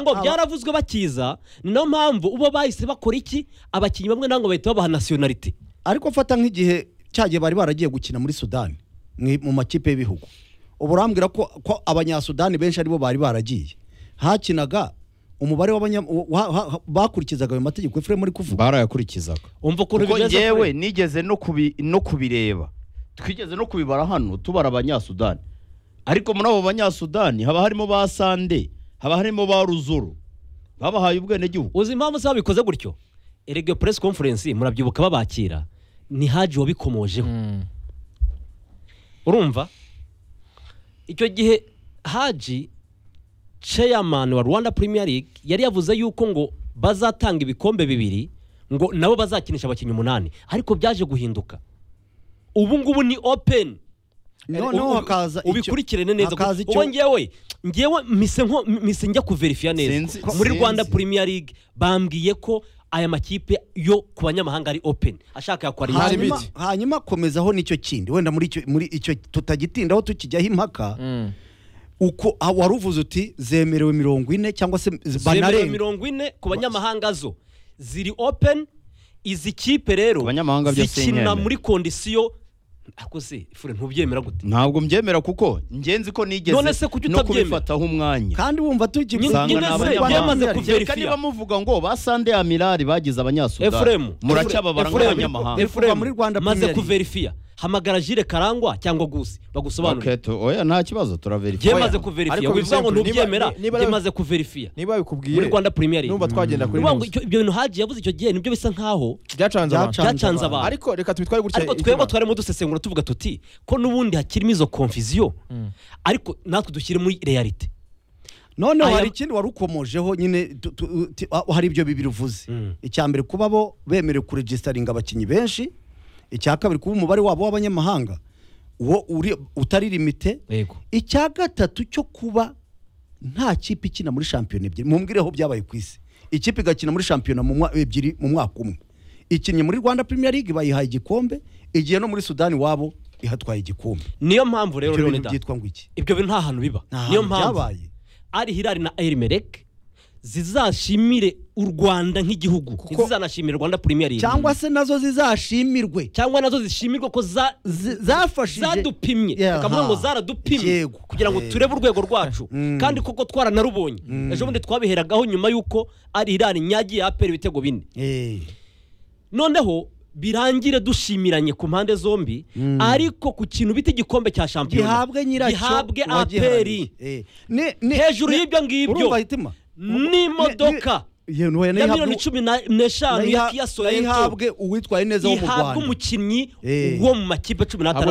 ngo byaravuzwe bakiza ni nayo mpamvu ubo bahise bakora iki abakinnyi bamwe nango bahita babaha nationality ariko fata nk'igihe cyagiye bari baragiye gukina muri Sudani mu makipe y'ibihugu ubu rambwira ko abanyasudani benshi aribo bari baragiye hakinaga umubare bakurikizaga ayo mategeko Efrem muri kuvuga barayakurikizaga umva ukuntu bimeze yewe nigeze no kubireba twigeze no kubibara hano tubara abanyasudani ariko muri abo banyasudani haba harimo ba Sande haba harimo ba Ruzuru babahaye ubwene gihugu uzi impamvu zabikoze gutyo erege press conference murabyibuka babakira ni Haji wabikomojeho urumva icyo gihe Haji chairman wa Rwanda Premier League yari yavuze yuko ngo bazatanga ibikombe bibiri ngo nabo bazakinisha abakinnyi 8 ariko byaje guhinduka ubu ngubu ni open no hakaza ubikurikirane neza ubu ngewe mise njya kuverifya neza muri Rwanda Premier League bambwiye ko aya makipe yo ku banyamahanga ari open ashaka yakwa hanyuma komezaho nicyo kindi wenda muri icyo tutagitindaho tukijyaho impaka uko waruvuze uti zemerewe 40 cyangwa se banarenga 40 ku banyamahanga zo ziri open izi kipe rero zikina muri condition akoze ifure ntubyemera gute ntabwo mbyemera kuko ngenzi ko nigeze no kubifataho umwanya kandi wumva tukigusanga n'abanyamaze kuverifya niba muvuga ngo basande Amirali bagize abanyasudani muracyababara nk'abanyamahanga kuva muri Rwanda maze kuverifya hamagara Jire Karangwa cyangwa Gusi bagusobanurira oya nta kibazo turaverifya yemaze kuverifya wivuga ngo ntubyemera yemaze kuverifya niba bikubwiye muri Rwanda Premier League numva twagenda kuri ibyo bintu Haji yavuze icyo gihe nibyo bisa nkaho byacanze abantu ariko reka tubitware gutya ariko twebwe twaremo dusesengura tuvuga tuti ko nubundi hakirimo izo confusion ariko natwe dushyire muri reality none hari ikindi warukomojeho nyine hari ibyo bibiri uvuze icyambere kuba bo bemerewe kuregisteringa abakinnyi benshi icya kabiri kuba umubare wabo w'abanyamahanga uwo utari limite icya gatatu cyo kuba nta kipe ikina muri shampiyona ebyiri mumbwireho byabaye ku isi ikipe igakina muri shampiyona ebyiri mu mwaka umwe ikinnye muri Rwanda Premier League bayihaye igikombe igiye no muri Sudani wabo ihatwaye igikombe niyo mpamvu rero Leonida ibyo bintu nta hantu biba niyo mpamvu Al Hilal na El Merreikh zizashimire u Rwanda nk'igihugu zizanashimira Rwanda Premier League cyangwa se nazo zizashimirwe cyangwa nazo zishimirwe ko zafashije zadupimye akavuga ngo zaradupimye kugira ngo turebe urwego rwacu kandi koko twaranarubonye ejo bundi twabiheragaho nyuma yuko Al Hilal nyagiye apera ibitego bine noneho birangire dushimiranye ku mpande zombi ariko ku kintu bita igikombe cya shampiyona gihabwe aperi hejuru y'ibyo ngibyo n'imodoka ya miliyoni 15 yakiyasoye ihabwe uwitwaye neza wo mu Rwanda ihabwe umukinnyi wo mu makipe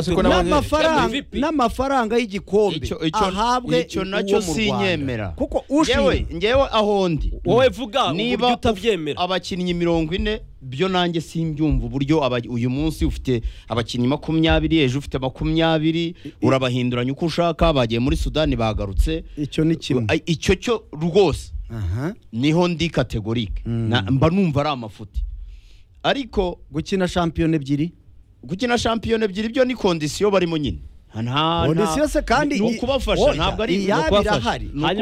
16 n'amafaranga y'igikombe ahabwe icyo nacyo sinyemera kuko ngewe aho ndi wowe vuga niba utabyemera abakinnyi 40 byo nanjye simbyumva uburyo uyu munsi ufite abakinnyi 20 ejo ufite 20 urabahinduranya uko ushaka bagiye muri Sudani bagarutse icyo ni kimwe icyo cyo rwose niho ndi kategorike mba numva ari amafuti ariko gukina shampiyona ebyiri byo ni kondisiyo barimo nyine kondisiyo se kandi ukubafasha ntabwo ari ukubafasha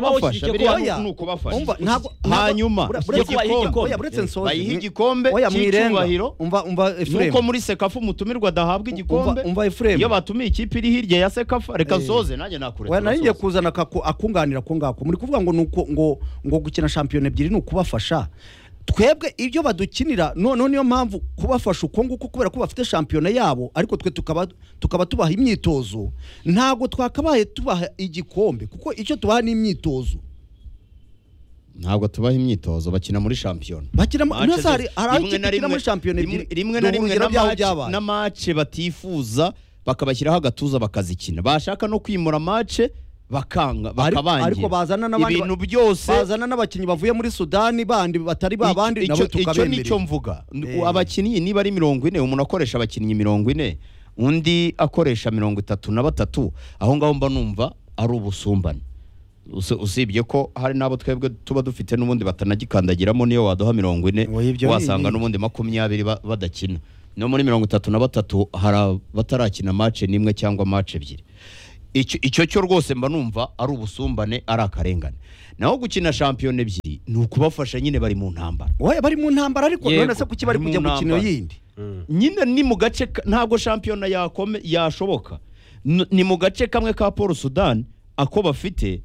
hanyuma bayiha igikombe cy'icyubahiro nuko muri Sekafa umutumirwa adahabwa igikombe iyo batumiye ikipe iri hirya ya Sekafa reka zoze nanjye nakureka nari kuzana akunganira ko ngako muri kuvuga ngo gukina shampiyona ebyiri ni ukubafasha twebwe ibyo badukinira niyo mpamvu kubafasha uko nguko kubera ko bafite shampiyona yabo ariko twe tukaba tubaha imyitozo ntago twakabaye tubaha igikombe kuko icyo tubaha ni imyitozo ntabwo tubaha imyitozo bakina muri shampiyona bakina muri shampiyona rimwe na rimwe na match batifuza bakabashyiraho agatuza bakazikina bashaka no kwimura match bakanga bakabangira ariko bazana n'abandi ibintu byose bazana n'abakinnyi bavuye muri Sudani bandi batari babandi nabo tukabemerera icyo nicyo mvuga abakinnyi niba ari 40 umuntu akoresha abakinnyi 40 undi akoresha 33 aho ngaho mba numva ari ubusumbane usibye ko hari nabo twebwe tuba dufite n'ubundi batanagikandagiramo niyo waduha 40 wasanga n'ubundi 20 badakina no muri 33 hari batarakina match nimwe cyangwa match ebyiri icyo cyo rwose mba numva ari ubusumbane ari akarengane naho gukina shampiyona ebyiri ni ukubafasha nyine bari mu ntambara oya bari mu ntambara ariko Yego, none se kuki bari bari kujya mu mu kino ntambara. yindi nyine ni mu gace ntabwo shampiyona yashoboka ni mu gace kamwe ka Paul Sudan ako bafite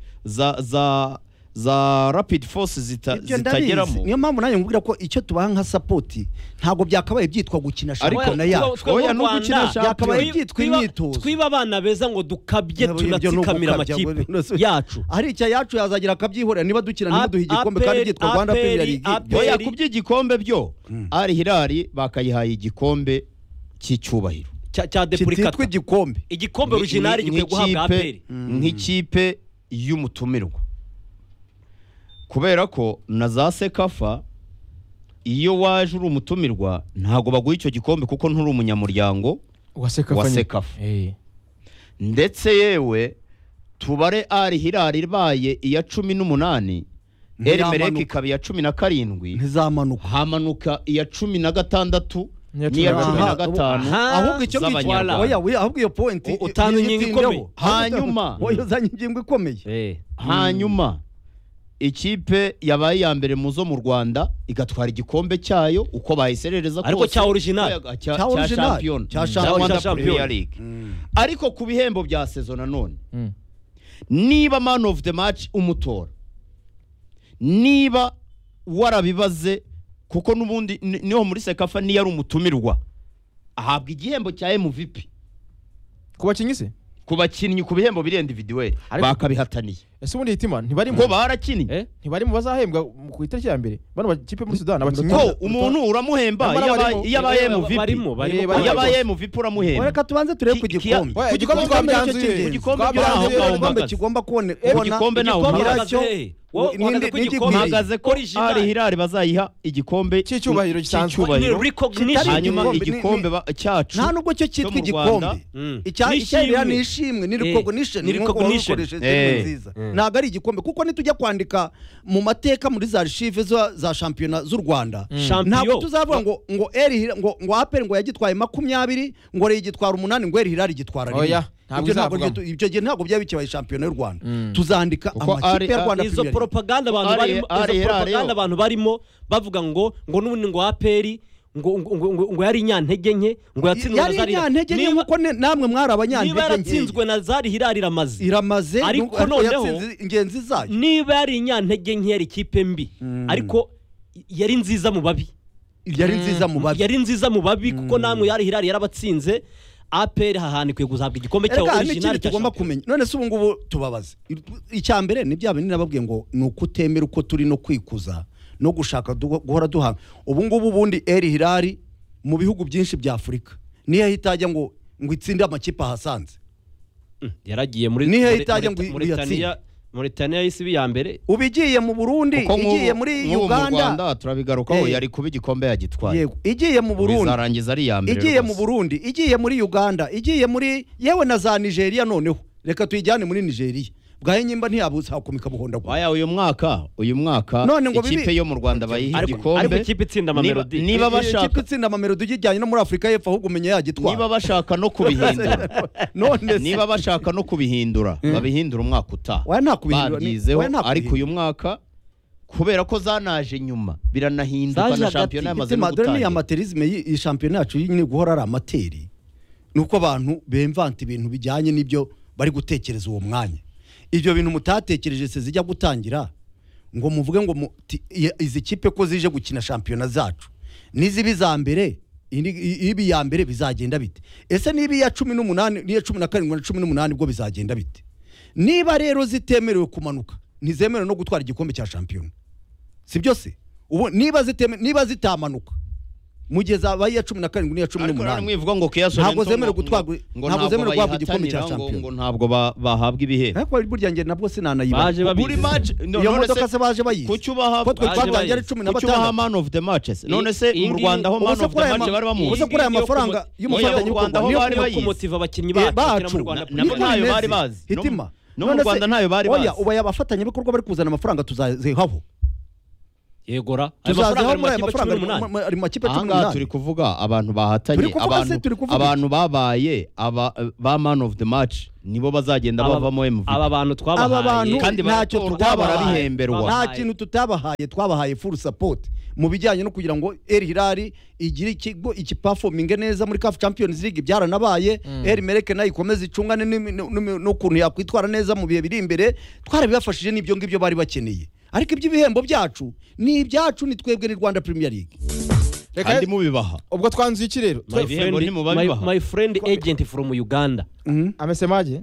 za rapid force zitageramo. niyo mpamvu nanjye nkubwira ko icyo tubaha nka support ntabwo byakabaye byitwa gukina shampiyona yacu oya no gukina byakabaye byitwa imyitozo twiba abana beza ngo dukabye tunatsikamira amakipe yacu ari icya yacu yazagira akabyihorera niba dukina ntimuduhe igikombe kandi byitwa Rwanda Premier League oya kubyigikombe byo Al Hilal bakayihaye igikombe cy'icyubahiro cya depurikata igikombe original gikwiye guhabwa APR nk'ikipe y'umutumirwa kubera ko na za Sekafa iyo waje uri umutumirwa ntago baguha icyo gikombe kuko nturi umunyamuryango wa Sekafa ndetse yewe tubare Al Hilal ibaye iya 18 El Merreikh ikaba iya 17 ntizamanuka hamanuka iya 16 niya 15 ahubwo icyo gitwara oya ahubwo iyo point utanu nyingi ikomeye hanyuma oya uzanye ingingo ikomeye hanyuma ikipe yabaye ya mbere muzo mu Rwanda igatwara igikombe cyayo uko bayiserereza kose ariko cya original cya champion cya Premier League ariko ku bihembo bya season nanone niba man of the match umutora niba warabibaze kuko nubundi niho muri Sekafa ni yari umutumirwa ahabwa igihembo cya MVP ku bakinnyi se ku bakinnyi ku bihembo biri individuel bakabihataniye ese ubundi hitima ntibari ngo barakinnye ntibari mu bazahembwa ku itariki ya mbere bano bakipe muri Sudan abakinnyi ko umuntu uramuhemba yabaye MVP uramuhemba reka tubanze turebe ku gikombe twabyanzuye igikombe kigomba kubona igikombe naho mpagaze ko Al Hilal bazayiha igikombe cy'icyubahiro gisanzwe hanyuma igikombe cyacu nta nubwo cyo cyitwa igikombe icyarira ni ishimwe ni recognition nziza ntago ari igikombe kuko nitujya kwandika mu mateka muri za archive za shampiyona z'u Rwanda ntabwo tuzavuga ngo ngo APR ngo yagitwaye 20 ngo yigitwara 8 ngo El Hilal igitwara ibyo gihe ntabwo byaba bikibaye shampiyona y'u Rwanda tuzandika amakipe y'u Rwanda izo propaganda abantu barimo bavuga ngo n'ubundi ngo APR ngo yari inyantege nke ngo yatsinzwe na Zari Hilal nkuko namwe mwari abanyantege niba yatsinzwe na Zari Hilal iramaze ariko noneho ingenzi zayo niba yari inyantege nke yari ikipe mbi ariko yari nziza mu babi yari nziza mu babi kuko namwe yari Hilal yarabatsinze APR hahanikwiye guhabwa igikombe cya original tugomba kumenya none se ubu ngubu tubabaze icya mbere ni bya bintu nababwiye ngo ni ukutemera uko turi no kwikuza no gushaka guhora duhanga ubu ngubu ubundi El Hilal mu bihugu byinshi bya Afurika niyo hitajya ngo itsinde amakipe ahasanze yaragiye muri Mauritania y'isi ya mbere ubigiye mu Burundi igiye muri Uganda turabigarukaho yari kuba igikombe yagitwaye yego igiye mu Burundi bizarangiza ari ya mbere igiye mu Burundi igiye muri Uganda igiye muri yewe na za Nigeria noneho reka tuyijyane muri Nigeria bwaye nyimba ntiyabuza kumika buhonda gwa aya uyu mwaka ikipe yo mu Rwanda bayiha igikombe ariko ikipe itsinda Mamelodi niba bashaka ikipe itsinda Mamelodi ijyanye no muri Afrika y'Epfo ahubwo umenye yagitwa niba bashaka no kubihindura niba bashaka no kubihindura babihindura umwaka utaha babyizeho ariko uyu mwaka kubera ko zanaje nyuma biranahinduka na shampiyona yamaze no gutangira ya amaterisme yi shampiyona yacu nyine guhora ari amateri nuko abantu bemvanta ibintu bijyanye n'ibyo bari gutekereza uwo mwanya ibyo bintu mutatekereje se zijya gutangira ngo muvuge ngo izi kipe ko zije gukina shampiyona zacu nizibi za mbere ibi ya mbere bizagenda bite ese nibi ya 18 niya 17 na 18 bwo bizagenda bite niba rero zitemerewe kumanuka ntizemerewe no gutwara igikombe cya shampiyona si byose ubu niba zitamanuka mugeza abaye 17 n'iya 18 mwivuga ngo Kiyaso ntabwo zemerewe gutwagwa ntabwo zemerewe guhabwa igikombe cya shampiyona ngo ntabwo bahabwa ibihembo ariko burya nge nabwo sinanayiba buri match iyo modoka se baje bayize ko twe twatangiye ari 15 kucyubaha man of the matches none se mu Rwanda ho man of the match bari bamuzi ubuze kuri aya mafaranga y'umufatanye Rwanda ho bari bayize kumutiva abakinnyi bacu mu Rwanda nabo ntayo bari bazi hitima no mu Rwanda ntayo bari bazi oya ubaye abafatanye bikorwa bari kuzana amafaranga tuzazehaho yegora tuzazaho muri aya mafaranga ari makipe 18 aha turi kuvuga abantu bahatanye abantu babaye ba man of the match nibo bazagenda bavamo MVP aba bantu twabahaye kandi ntacyo tutabahemberwa nta kintu tutabahaye twabahaye full support mu bijyanye no kugira ngo El Hilal igire ikigo ikiperforming neza muri CAF Champions League byaranabaye El Merreikh nayo ikomeza icungane no kuntu yakwitwara neza mu bihe biri imbere twarabibafashije n'ibyo ngibyo bari bakeneye ariko iby'ibihembo byacu ni ibyacu ni twebwe ni Rwanda Premier League kandi mubibaha ubwo twanzuye iki rero my friend agent from Uganda amesemaje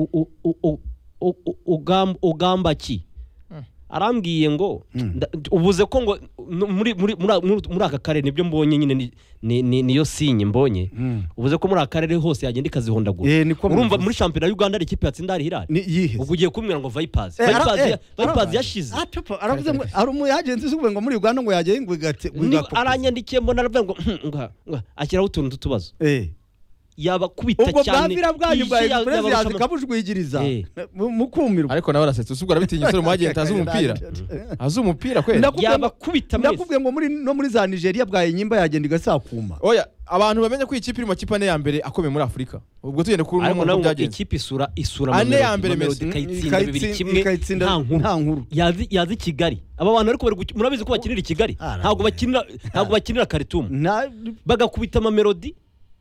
ugamba ki arambwiye ngo uvuze ko ngo muri aka karere nibyo mbonye nyine niyo sinye mbonye uvuze ko muri aka karere hose yagenda ikazihondagura urumva muri championnat ya Uganda ari ikipe yatsinda ari Hilal ubwo ugiye kumwira ngo Vipers yashize aravuze ngo ari umu agent usubiye ngo muri Uganda ngo yagiye ngo igate aranyandikiye mbona aravuga ngo akiraho utuntu tubazo yabakubita cyane ubwo bwanyu bwa Express kabujwigiriza mukumirwa ariko nawe arasetse usubwo arabitinya isoro mwagenda azi umupira kweli yabakubita mwese nakubwiye ngo muri za Nigeria bwaye nyimba yagenda igasakuma oya abantu bamenye ko ikipe iri mu makipe ane ya mbere akomeye muri Afurika ubwo tugende kuri umuntu mu byagenze ikipe isura ane ya mbere kayitsinda 2-1 nta nkuru yazi Kigali aba bantu ariko murabizi ko bakinira Kigali ntabwo bakinira Khartoum bagakubita Mamelodi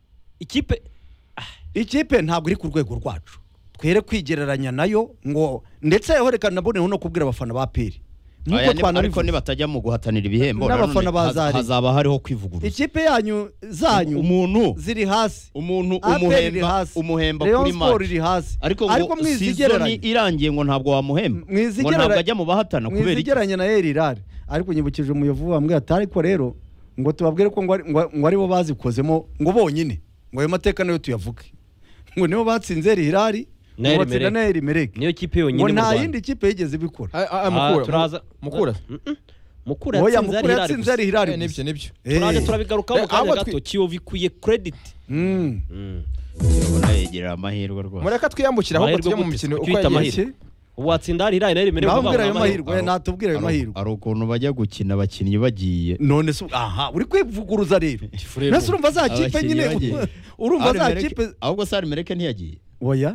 ikipe ntabwo iri ku rwego rwacu twere kwigereranya nayo ngo ndetse reka naboneho no kubwira abafana ba Peri ariko nibatajya mu guhatanira ibihembo n'abafana bazari hazaba hariho kwivugurura ikipe zanyu umuntu ziri hasi umuntu umuhemba kuri match ariko mwizigeranye irangiye ngo ntabwo wamuhemba ngo ntabwo ajya mu bahatana kubera mwizigeranye na El Hilal ariko nyibukije umuyovu wambwe atari ko rero ngo tubabwire ko ngo ari bo bazikozemo ngo bonyine ngo ayo mateka nayo tuyavuge ngo nibo batsinze El Hilal batsinda na El Merreikh niyo kipe yonyine mu Rwanda nta yindi kipe yigeze bikora Mukura yatsinze El Hilal nibyo turaje turabigarukaho mu kanya gato Kiyovu ikwiye credit urabona yegerera amahirwe rwose mureka twiyambukira aho tujya mu mikino uko yagiye watsinda El Hilal na El Merreikh bambwira ayo mahirwe natubwira ayo mahirwe ari ukuntu bajya gukina abakinnyi bagiye none se uri kwivuguruza rero nase urumva za kipe nyine urumva za kipe ahubwo se El Merreikh ntiyagiye oya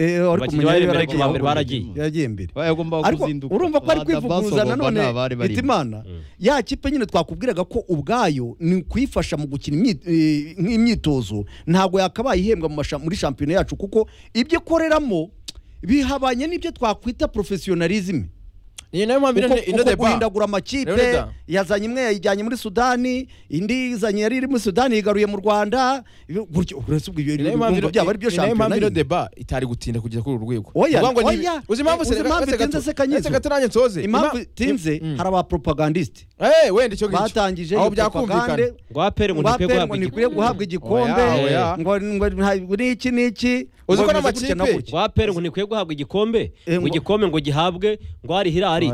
yagiye mbere ariko urumva ko ari kwivuguruza nanone Hitimana ya kipe nyine twakubwiraga ko ubwayo ni kuyifasha mu gukina imyitozo ntabwo yakabaye ihembwa muri shampiyona yacu kuko ibyo koreramo bihabanye n'ibyo twakwita professionalism ni nayo mpamvu guhindagura amakipe yazanye imwe yayijyanye muri Sudani indi izanye yari iri muri Sudani yigaruye mu Rwanda gutyo uretse ubwo ibyo byaba ari byo shampiyona niyo deba itari gutinda kugera kuri urwego uzi impamvu tinze kanyizo gataranye nsoze impamvu tinze hari aba propagandiste wenda icyo ngicyo batangije aho byakumvikana ngo apere ngo ntikwiye guhabwa igikombe ngo niki uzi ko n'amakipe ngo apere ngo ntikwiye guhabwa igikombe ngo igikombe ngo gihabwe ngo ari Hilal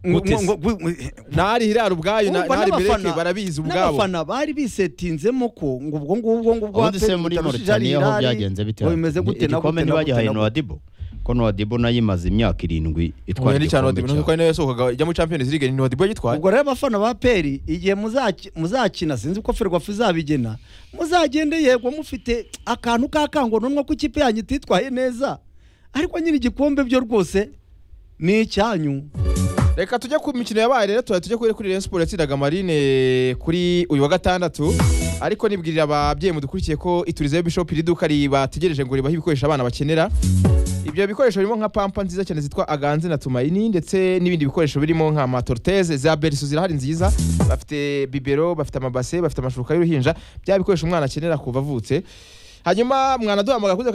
nari Hilal ubwayo nari Merreikh barabizi ubwabo n'abafana bari bisetinzemo ko ngo ubwo ngubwo apere muri Mauritania aho byagenze bitewe bimeze gute igikombe ntibagihaye Nouadhibou ko Nouadhibou nayo imaze imyaka 7 itwara igikombe nuko nayo yasohokaga ijya muri Champions League Nouadhibou yitwaye ubwo rero abafana ba Peri igihe muzakina sinzi ko Ferwafa izabigena muzagende yego mufite akantu kakangononwa ko ikipe yanyu ititwaye neza ariko nyiri igikombe byo rwose ni icyanyu reka tujye ku mikino yabaye rero tujye kuri Rayon Sports yatsindaga Marine kuri uyu wa gatandatu ariko nibwirira ababyeyi mudukurikiye ko Iturize Bishop riduka ribategereje ngo ribahe ibikoresho abana bakenera ibyo bikoresho birimo nka pampa nziza cyane zitwa Aganze na Tumaini ndetse n'ibindi bikoresho birimo nka matorteze za Berso zirahari nziza bafite bibero bafite amabase bafite amashuka y'uruhinja bya bikoresho umwana akenera kuva avutse hanyuma mwana duhamagara kuri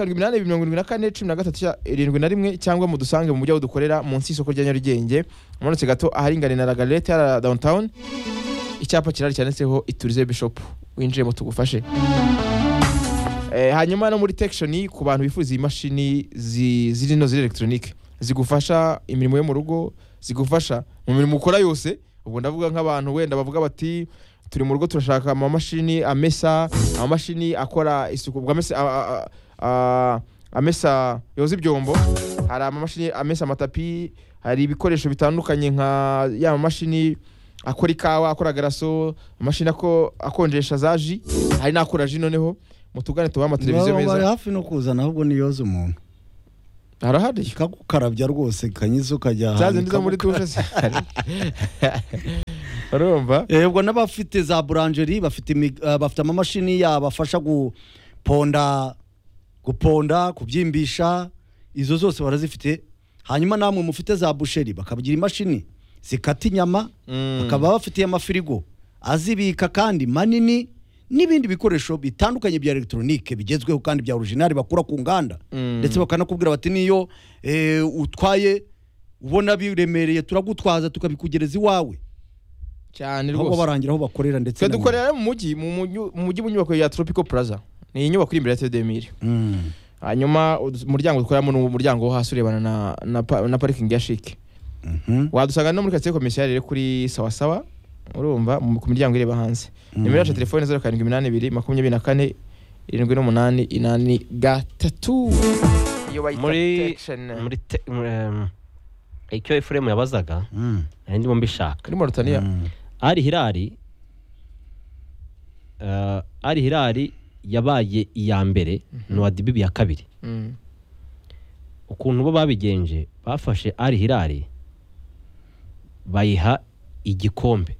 78741371 cyangwa mudusange mu mujyi aho dukorera munsi y'isoko rya Nyarugenge umunsi gato aharingane na Lagalete ya downtown icyapa kirari cyanditseho Iturize Bishop winjiye mu tugufashe hanyuma no muri Tection ku bantu bifuza imashini ziri no ziri electronique zigufasha imirimo yo mu rugo zigufasha mu mirimo ukora yose ubwo ndavuga nk'abantu wenda bavuga bati turi mu rugo turashaka amamashini amamashini akora isuku bwa amesa yoza ibyombo hari amamashini amesa amatapi hari ibikoresho bitandukanye nka ya mashini akora ikawa, akora garaso, amashini akonjesha za ji, hari n'akora ji. Noneho mutugane tuba amateleviziyo meza. Bari hafi no kuzana ahubwo niyoza umuntu. Arahari kagukarabya rwose kanyizo kajya hanze. Zaze ndiza muri dushe se. Urumva? Ubwo n'abafite za boulangerie bafite amamashini yabafasha guponda, kubyimbisha, izo zose barazifite. Hanyuma namwe mufite za boucherie bakabigira imashini zikata inyama, bakaba bafitiye amafirigo azibika kandi manini, n'ibindi bikoresho bitandukanye bya electronique bigezweho kandi bya original bakura ku nganda. Ndetse bakanakubwira bati niyo utwaye ubona biremereye turagutwaza tukabikugereza iwawe cyane rwose. Aho barangira aho bakorera. Ndetse dukorera mu mujyi mu nyubako ya Tropical Plaza. Ni inyubako iri imbere ya Tedemiri. Hanyuma umuryango dukoramo n'umuryango wo hasi urebana na parking ya Chic. Wadusanga no muri quartier commercial kuri sawa urumva ku miryango ireba hanze. Nimero ya telefone 0782 24 78 muri icyo Efrem yabazaga ndimo mbishaka kuri Mauritania. Ari Hilali yabaye iya mbere Nouadhibou ya kabiri. Ukuntu bo babigenje bafashe Ari Hilali bayiha igikombe,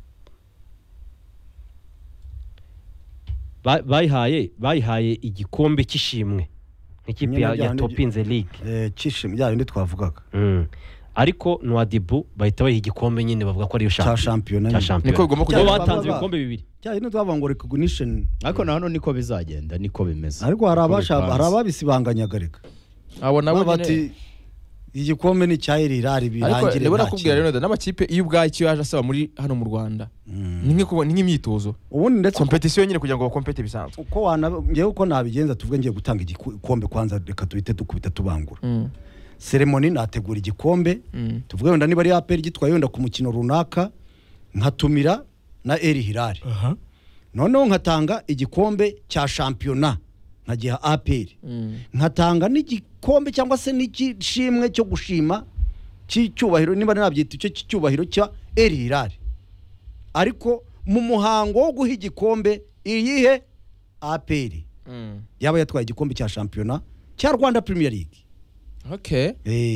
bayihaye igikombe cy'ishimwe nk'ikipe ya Topinze League cy'ishimwe ya yindi twavugaga. Ariko Nouadhibou bahita bayiha igikombe nyine bavuga ko ari yo shampiyona. Niko bigomba kujya batanze ibikombe bibiri. Cya yindi twavuga ngo recognition. Ariko naho niko bizagenda, niko bimeze. Ariko hari ababisibanganyaga reka. Abona bati igikombe ni cya Hilali birangire. Ariko ndabona kubwira rero n'amakipe iyo ubwacyo yaje asaba muri hano mu Rwanda. Ni nk'imyitozo. Ubundi ndetse competition nyine kugira ngo bakompete bisanzwe. Uko nabigenza tuvuge ngiye gutanga igikombe kwanza reka duhite dukubita tubangura. Ceremony nategura igikombe, tuvuge wenda niba ari APR gitwaye wenda ku mukino runaka nkatumira na Eri Hilali. Noneho nkatanga igikombe cya shampiyona nkagiha APR. Nkatanga n'igikombe cyangwa se n'igishimwe cyo gushima cy'icyubahiro, niba nabyita icyo cyubahiro cya Eri Hilali. Ariko mu muhango wo guha igikombe iyihe APR yaba yatwaye igikombe cya shampiyona cya Rwanda Premier League. Okay.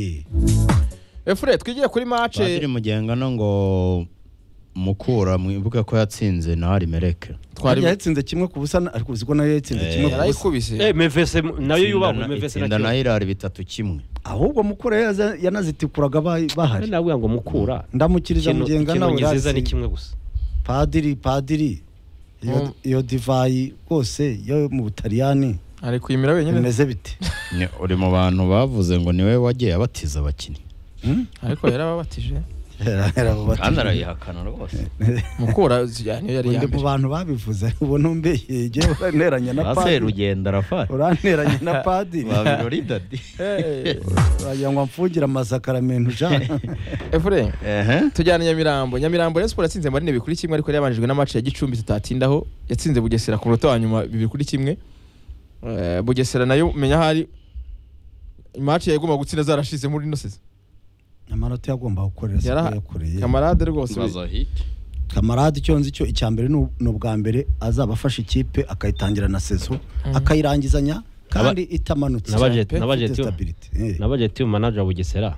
Efure twigiye kuri match. Padiri Mugengano ngo Mukura mwibuka ko yatsinze na Hari Mereke. Twari yatsinze kimwe ku busa ariko uziko nayo yatsinze kimwe ku busa. Mevese nayo yubahwe Mevese na Hilali 3-1. Ahubwo Mukura yanazitikuraga bahari. Nawe ngo Mukura ndamukiriza Mugengano urazi ni kimwe gusa. Padiri iyo divayi rwose yo mu Butaliyani ari kuyimira wenyine bimeze bite? Uri mu bantu bavuze ngo niwe wagiye abatiza abakinnyi. Ariko yarababatije. Kandi arayihakana rwose. Mukura niyo yari yambaye. Mu bantu babivuze ubona umbeye je uranteranya na Padiri. Ase rugenda rafari. Uranteranya na Padiri. Babirori dadi. Wagira ngo mfungira amasakaramentu jana. Efure. Tujyana Nyamirambo. Nyamirambo Rayon Sport yatsinze Marine 2-1 ariko yabanjijwe na match ya Gicumbi tutatindaho. Yatsinze Bugesera ku munota wa nyuma 2-1. Bugesera nayo menya hari match yagomba gutsinda zarashize muri nose. Amanota yagomba gukorera yakoreye. Kamarade rwose. Kamarade icyo nzi cyo icyambere no bwa mbere azabafasha ikipe akayitangira na saison akayirangizanya kandi itamanutse. Nabajeti manager Bugesera.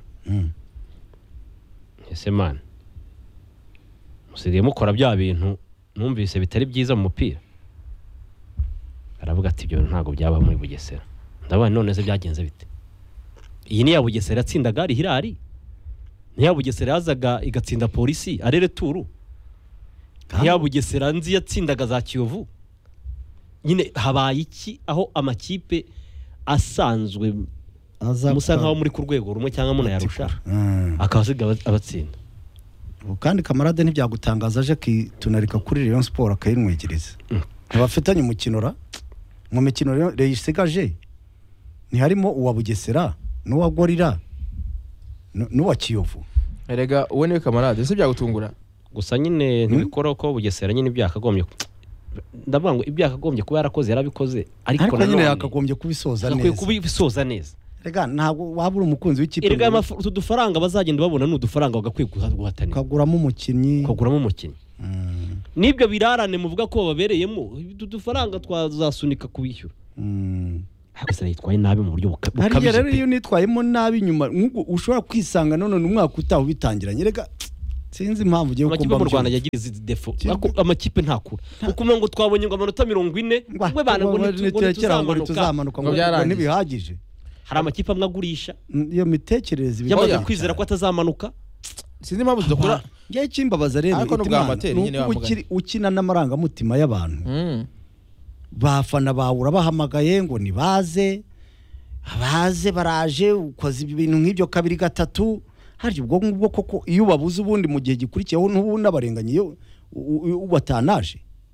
Ese man. Musigiye mukora bya bintu numvise bitari byiza mu mupira. Aravuga ati ibyo ntago byaba muri Bugesera. Ndabona none se byagenze bite? Iyi ni ya Bugesera yatsindaga Ari Hilali. Ni ya Bugesera yazaga igatsinda Polisi arere turu. Ni ya Bugesera nzi yatsindaga za Kiyovu. Nyine habaye iki aho amakipe asanzwe musa nkaho muri ku rwego rumwe cyangwa muna yarusha akasiga abatsinda. Kandi Kamarade ntibyagutangaza aje kitunarika kuri Rayon Sport akayinwegereza. Abafitanye umukino mu mikino rero yisigaje ni harimo uwa Bugesera n'uwa Gorira n'uwa Kiyovu. Erega uwe niwe Kamarade se byagutungura gusa nyine ntibikora ko Bugesera nyine ibyakagombye ndavuga ngo ibyakagombye kuba yarakoze yarabikoze ariko nyine yakagombye kubisoza neza. Kubisoza neza. rega ntabwo waba uri umukunzi w'ikipe erega utu dufaranga bazagenda babona ni udufaranga bagakwiye guhatanira ukaguramo umukinnyi n'ibyo birarane muvuga ko babereyemo utu dufaranga twazasunika kubishyura gusa yitwaye nabi mu buryo bukabije hariya rero iyo nitwayemo nabi nyuma ushobora kwisanga none umwaka utaha ubitangiranye rega sinzi impamvu ugiye kumva mu Rwanda yagira izi defo amakipe ntakura ukumva ngo twabonye ngo amanota 40 we bana ngo tuzamanuka ngo ntibihagije hari amakipe amwe agurisha iyo mitekerereze yamaze kwizera ko atazamanuka sinzi impamvu tudakora ngiye kimbabaza rero ukina n'amarangamutima y'abantu bafana bawura bahamagaye ngo nibaze baraje ukoze ibintu nk'ibyo kabiri gatatu hari ubwo ngubwo koko iyo babuze ubundi mu gihe gikurikiyeho n'ubundi abarenganye iyo ubatanaje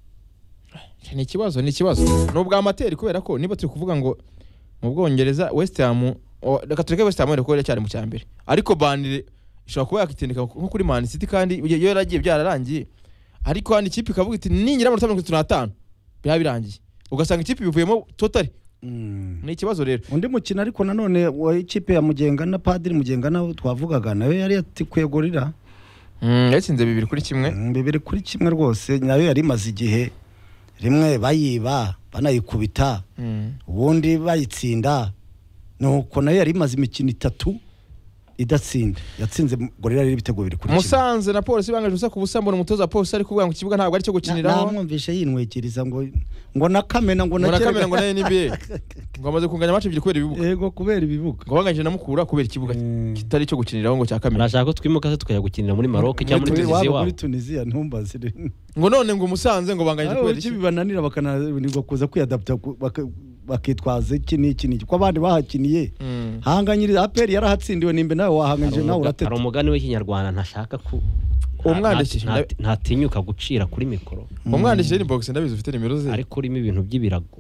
ni ikibazo n'ubwa amateri kubera ko niba turi kuvuga ngo mu Bwongereza West Ham reka tureke West Ham reko cyari mu cyambere ariko Burnley ishobora kuba yakitendeka nko kuri Man City kandi iyo yaragiye byararangiye ariko handi ikipe ikavuga iti ningira amanota 35 birangiye ugasanga ikipe bivuyemo totally ni ikibazo rero undi mukino ariko nanone wa ikipe ya Mugenga na Padiri Mugenga nawe twavugaga nawe yari kwegorira yatsinze 2-1 2-1 rwose nayo yari maze igihe rimwe bayiba banayikubita ubundi bayitsinda nuko nayo yari maze imikino 3 idatsinda yatsinze gorira riri ibitego 2 Musanze na Polisi bangaje usa ku busambo umutoza wa Polisi ari kuvuga ngo ikibuga ntabwo ari cyo gukiniraho namwumvisha yinwekiriza ngo nakamena ngo na NBA ngo amaze kunganya match 2 kubera ibibuga yego kubera ibibuga ngo banganje namukura kubera ikibuga kitari cyo gukiniraho ngo cya Kamena nashaka ko twimuka se tukajya gukinira muri Maroc cyangwa muri Tunisia ntumbazire ngo none ngo Musanze ngo banganje kubera iki bibananira bakananirwa kuza kwiyadapta bakitwaza iki n'iki ko abandi bahakiniye hanganyiriza APR yarahatsindiwe nimbe nawe wahanganje nawe urateta hari umugani w'ikinyarwanda ntashaka ku umwandikije ntatinyuka gucira kuri mikoro umwandikije inbox ndabizi ufite nimero ze ariko urimo ibintu by'ibirago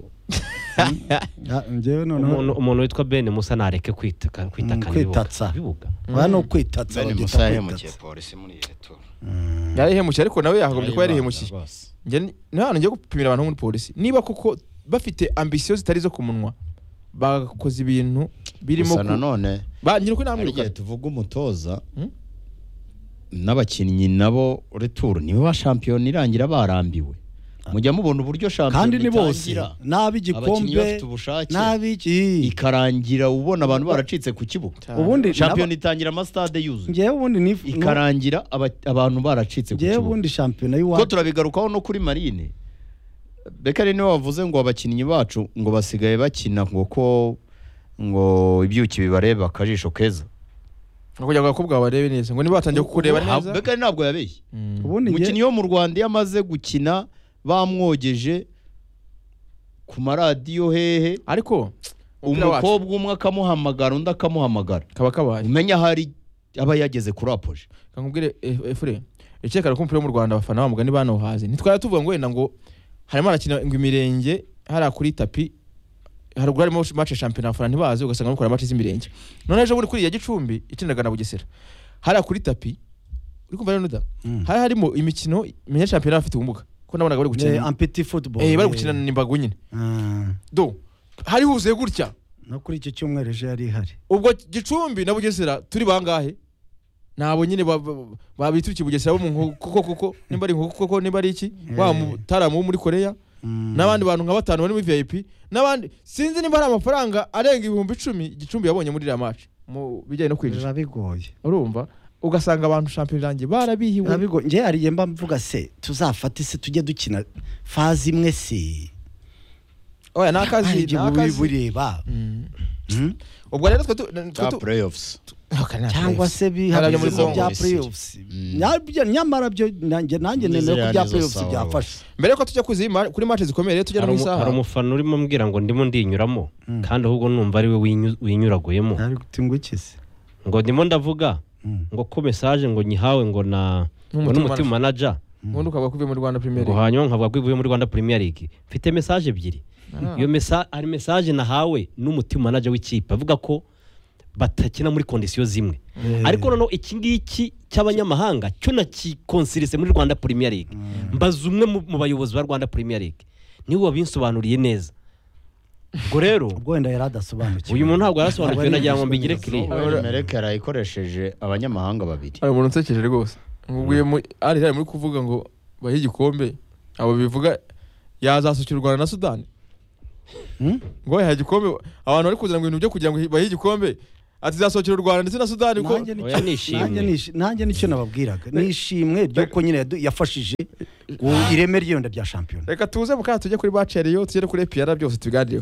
ngewe none umuntu witwa Ben Musa nareke kwitatsa bibuga bano kwitatsa Ben Musa yahemukiye Polisi muri retour yahemukiye ariko nawe yahagombye ko yarihemukiye ngiye gupimira abantu muri Polisi niba kuko bafite ambition zitari zo kumunwa bakoze ibintu birimo none banyira ko namwe tuvuga umutoza n'abakinnyi nabo retour niwe wa champion irangira barambiwe mujya mubona uburyo champion kandi ni bose nabi gikombe nabi ikarangira ubona abantu baracitse ku kibuga ubundi champion itangira ama stade yuzuye ngiye ubundi ikarangira abantu baracitse ku kibuga ngiye ubundi champion y'uwa ko turabigarukaho no kuri Marine Bekari niwe wavuze ngo abakinnyi bacu ngo basigaye bakina ngo ibyuki bibareba akajisho keza kugira ngo akubwa barebe neza ngo niba batangiye kukureba neza Bekari ntabwo yabeshye umukinnyi wo mu Rwanda yamaze gukina bamwogeje ku maradiyo hehe ariko umukobwa umwe akamuhamagara undi akamuhamagara kaba kabaye umenya hari aba yageze kuri apoje kankubwire Efure icekara ko umupira mu Rwanda abafana bamugani banohaze ntitwara tuvuga ngo wenda ngo harimo arakina ngo imirenge hari kuri tapi haruguru harimo match champion afana ntibaze ugasanga mukora match z'imirenge none ejo buri kuri ya Gicumbi ikindaga na Bugesera hari kuri tapi uri kumva none da hari harimo imikino menya champion afite ubumuga ko nabonaga bari gukina petit football bari gukina n'imbago nyine do hari huzuye gutya no kuri icyo cyumweru ejo yari hari ubwo Gicumbi na Bugesera turi bangahe nabo nyine babituki Bugesera bo mu koko nimba ari koko nimba ari iki wa mutaramu muri Korea n'abandi bantu nka 5 bari muri VIP n'abandi sinzi nimba hari amafaranga arenga 10,000 Gicumbi yabonye muri iriya match mu bijyanye no kwinjira bigoye urumva ugasanga abantu champion range barabihiwe bigoye ngiye hariye mba mvuga se tuzafata se tujye dukina fazi imwe se oya nakazi bureba ubwo rero twa playoffs cyangwa se bihabye muri bya playoffs nyamara byo nanjye nene ko bya playoffs byafashe mbere ko tujya kuri match zikomeye tujya no isaha hari umufana urimo mbwira ngo ndimo ndinyuramo kandi ahubwo numva ari we winyuraguyemo ngo ndimo ndavuga ngo ko message ngo nyihawe ngo n'umutima manager ubundi ukavuga ko uvuye muri Rwanda Premier League ngo hanyuma nkavuga ko uvuye muri Rwanda Premier League mfite message ebyiri iyo ari message nahawe n'umutima manager w'ikipe avuga ko batakina muri condition zimwe ariko noneho iki ngiki cy'abanyamahanga cyo nakikonsirise muri Rwanda Premier League mbaza umwe mu bayobozi ba Rwanda Premier League niwe wabinsobanuriye neza ubwo rero ubwo wenda yari adasobanukiwe uyu muntu ntabwo yarasobanukiwe nagira ngo mbigire kiri Mereke yarayikoresheje abanyamahanga babiri hari umuntu unsekeje rwose ngubwiye ari muri kuvuga ngo bahe igikombe abo bivuga yazasukira u Rwanda na Sudani ngo yahe igikombe abantu bari kuzana ngo ibintu byo kugira ngo bahe igikombe ati zasokera u Rwanda ndetse na Sudani ko nanjye nicyo nababwiraga nishimwe ryuko nyine yafashije ireme ry'iyonda rya shampiyona. Reka tuze mukanya tujye kuri match yo tugere kuri EPR byose tubiganireho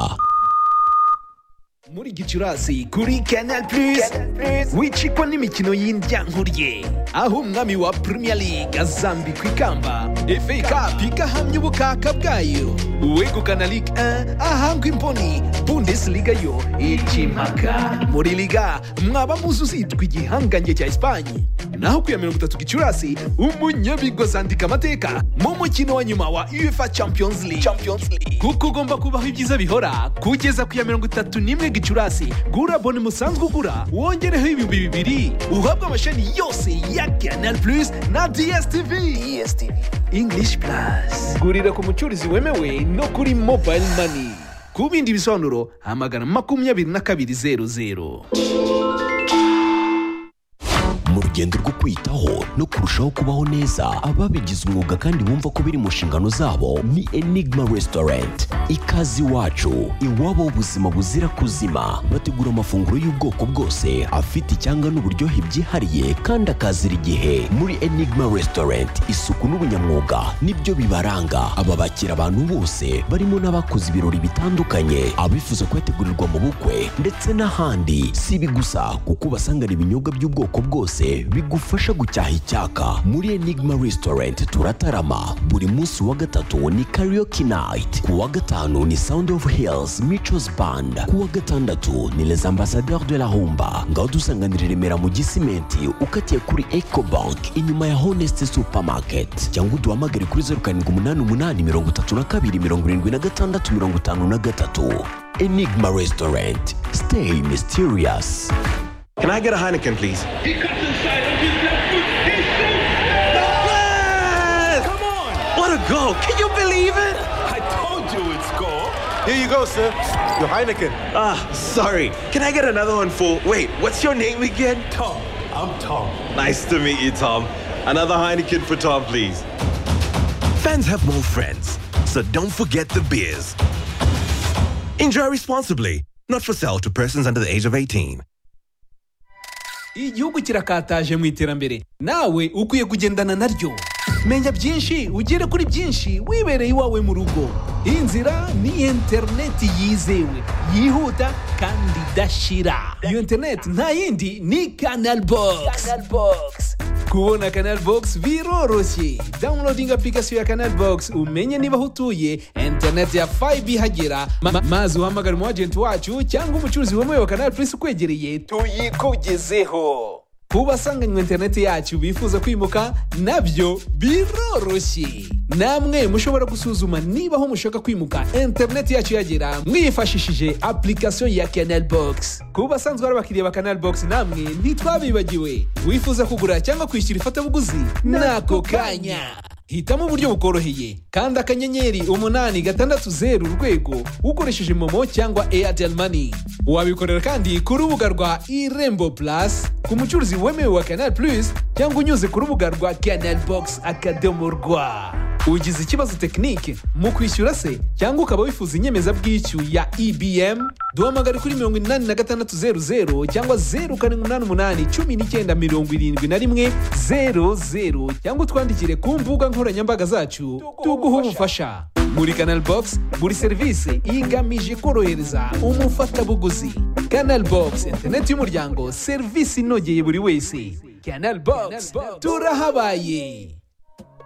muri Gicurasi kuri Canal Plus wicikwa n'imikino y'indyankuriye aho umwami wa Premier League azambikwa ikamba, FA Cup igahamya ubukaka bwayo, uwegukana Ligue 1 ahangwa imboni, Bundesliga yo ikimaka, muri Liga mwaba muzi uzitwa igihangange cya Espagne, naho ku ya 30 Gicurasi umunyabigozi andika amateka mu mukino wa nyuma wa UEFA Champions League kuko ugomba kubaho ibyiza bihora kugeza ku ya 31 Gicurasi. Gura bone musanzwe ugura wongereho ibihumbi 2 uhabwa amashani yose ya Canal Plus na DSTV English Plus. Gurira ku mucurizi wemewe no kuri Mobile Money. Ku bindi bisobanuro hamagana 2200. mu rugendo rwo kwitaho no kurushaho kubaho neza ababigize umwuga kandi bumva ko biri mu nshingano zabo ni Enigma Restaurant. Ikazi wacu iwabo ubuzima buzira kuzima, bategura amafunguro y'ubwoko bwose afite icyanga n'uburyohe byihariye kandi akazira igihe. Muri Enigma Restaurant isuku n'ubunyamwuga nibyo bibaranga. Aba bakira abantu bose barimo n'abakoze ibirori bitandukanye, abifuza kwetegurirwa mu bukwe ndetse n'ahandi. Si ibi gusa kuko basangana ibinyobwa by'ubwoko bwose bigufasha gucyaha icyaka. Muri Enigma Restaurant turatarama buri munsi wa gatatu ni karaoke night, ku wa gatanu ni Sound of Hills Michos Band, ku wa gatandatu ni Les Ambassadeurs de la Humba. Ngaho dusanganira Remera mu Gisimenti ukatiye kuri Ecobank inyuma ya Honest Supermarket, cyangwa uduhamagare kuri 0788327653. Enigma Restaurant, stay mysterious. Can I get a Heineken, please? He cuts inside with his left foot. He shoots. Yes! Come on! What a goal! Can you believe it? I told you it's goal. Here you go, sir. Your Heineken. Sorry. Can I get another one for... Wait, what's your name again? Tom. I'm Tom. Nice to meet you, Tom. Another Heineken for Tom, please. Fans have more friends, so don't forget the beers. Enjoy responsibly. Not for sale to persons under the age of 18. Igihugu kirakataje mu iterambere, nawe ukwiye kugendana naryo. Menya byinshi ugere kuri byinshi wibereye iwawe mu rugo. Inzira ni interineti yizewe, yihuta kandi idashira. Iyo interineti nta yindi ni Canal Box. Kubona Canal Box biroroshye. Downloading application ya Canal Box umenye niba hutuye internet ya 5G hagera, maze uhamagara mu agent wacu cyangwa umucuruzi wemewe wa Canal Plus ukwegereye tuyikugezeho. Kubasanganywe internet yacu bifuza kwimuka nabyo biroroshye. Namwe mushobora gusuzuma niba ho mushaka kwimuka internet yacu yagera mwifashishije application ya Canal Box. Kubasanzwe ari abakiriya ba Canal Box namwe ntitwabibagiwe. Wifuza kugura cyangwa kwishyura ifatabuguzi nako kanya. Hitamo uburyo bukoroheye kandi akanyenyeri 860 urwego ukoresheje Momo cyangwa Airtel Money. Wabikorera kandi ku rubuga rwa Irembo Plus ku mucuruzi wemewe wa Canal Plus cyangwa unyuze ku rubuga rwa canalbox.rw. Ugize ikibazo tekinike mu kwishyura se cyangwa ukaba wifuza inyemezabwishyu ya EBM, duhamagare kuri 8600 cyangwa 0788197100 cyangwa twandikire ku mbuga nkoranyambaga zacu tuguha ubufasha. Muri Canal Box buri serivisi igamije korohereza umufatabuguzi. Canal Box, internet y'umuryango, serivisi inogeye buri wese. Canal Box turahabaye.